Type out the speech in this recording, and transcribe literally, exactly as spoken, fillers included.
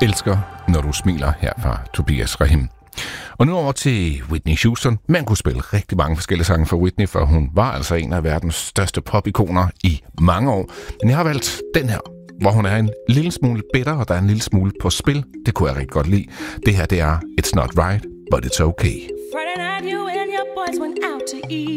Elsker, når du smiler, her fra Tobias Rahim. Og nu over til Whitney Houston. Man kunne spille rigtig mange forskellige sange for Whitney, for hun var altså en af verdens største popikoner i mange år. Men jeg har valgt den her, hvor hun er en lille smule bitter, og der er en lille smule på spil. Det kunne jeg rigtig godt lide. Det her, det er It's Not Right, But It's Okay. Friday night, you and your boys went out to eat.